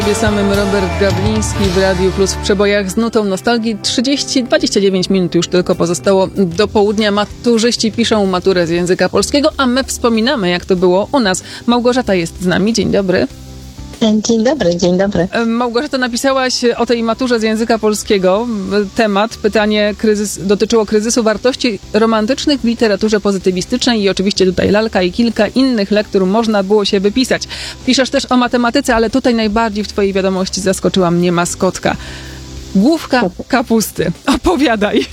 Samym Robert Gawliński w Radiu Plus w przebojach z nutą nostalgii. 29 minut już tylko pozostało do południa. Maturzyści piszą maturę z języka polskiego, a my wspominamy, jak to było u nas. Małgorzata jest z nami. Dzień dobry. Dzień dobry, dzień dobry. Małgorzata, napisałaś o tej maturze z języka polskiego. Pytanie dotyczyło kryzysu wartości romantycznych w literaturze pozytywistycznej i oczywiście tutaj lalka i kilka innych lektur można było się wypisać. Piszesz też o matematyce, ale tutaj najbardziej w twojej wiadomości zaskoczyła mnie maskotka. Główka kapusty. Opowiadaj.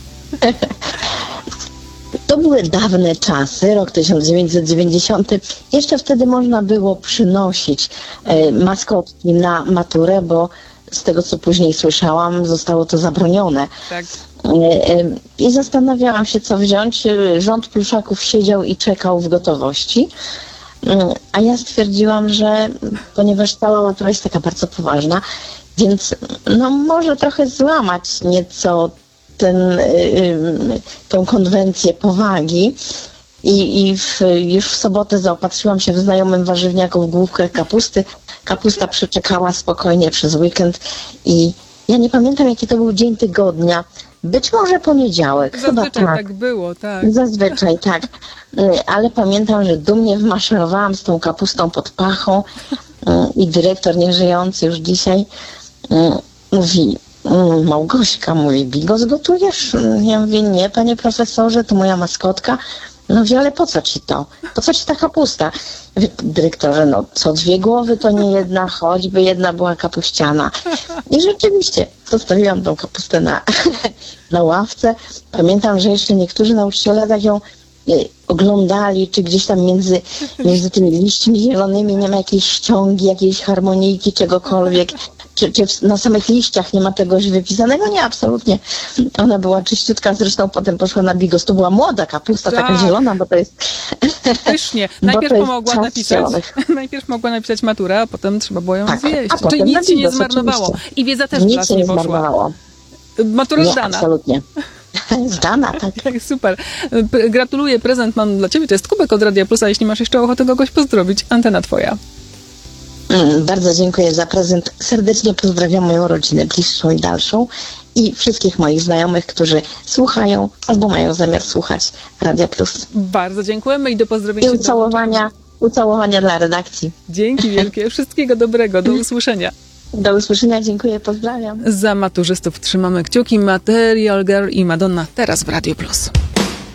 To były dawne czasy, rok 1990. Jeszcze wtedy można było przynosić maskotki na maturę, bo z tego, co później słyszałam, zostało to zabronione. Tak. I zastanawiałam się, co wziąć. Rząd pluszaków siedział i czekał w gotowości. A ja stwierdziłam, że ponieważ cała matura jest taka bardzo poważna, więc może trochę złamać nieco tą konwencję powagi i już w sobotę zaopatrzyłam się w znajomym warzywniaku w główkę kapusty. Kapusta przeczekała spokojnie przez weekend i ja nie pamiętam, jaki to był dzień tygodnia. Być może poniedziałek. Zazwyczaj chyba tak było, tak. Zazwyczaj tak. Ale pamiętam, że dumnie wmaszerowałam z tą kapustą pod pachą i dyrektor, nieżyjący już dzisiaj, mówi: Małgośka, mówi, bigos gotujesz? Ja mówię: nie, panie profesorze, to moja maskotka. Mówi: ale po co ci to? Po co ci ta kapusta? Mówię: dyrektorze, co 2 głowy to nie jedna, choćby jedna była kapuściana. I rzeczywiście zostawiłam tą kapustę na ławce. Pamiętam, że jeszcze niektórzy nauczyciele tak ją oglądali, czy gdzieś tam między tymi liśćmi zielonymi nie ma jakiejś ściągi, jakiejś harmonijki, czegokolwiek. Czy na samych liściach nie ma czegoś wypisanego? Nie, absolutnie. Ona była czyściutka, zresztą potem poszła na bigos. To była młoda kapusta, taka zielona, bo to jest... Pysznie. Najpierw mogła napisać maturę, a potem trzeba było ją zjeść. Czyli nic ci nie zmarnowało. Oczywiście. I wiedza też w las nie poszła. Matura zdana. Absolutnie. Zdana, tak. Super. Gratuluję. Prezent mam dla ciebie. To jest kubek od Radia Plusa. Jeśli masz jeszcze ochotę kogoś pozdrowić, antena twoja. Bardzo dziękuję za prezent. Serdecznie pozdrawiam moją rodzinę bliższą i dalszą i wszystkich moich znajomych, którzy słuchają albo mają zamiar słuchać Radia Plus. Bardzo dziękujemy i do pozdrowienia. I ucałowania dla redakcji. Dzięki wielkie. Wszystkiego dobrego. Do usłyszenia. Do usłyszenia. Dziękuję. Pozdrawiam. Za maturzystów trzymamy kciuki. Material Girl i Madonna teraz w Radiu Plus.